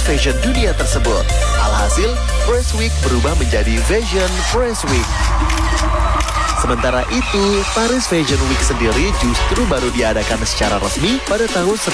fashion dunia tersebut. Alhasil, Press Week berubah menjadi Fashion Press Week. Sementara itu, Paris Fashion Week sendiri justru baru diadakan secara resmi pada tahun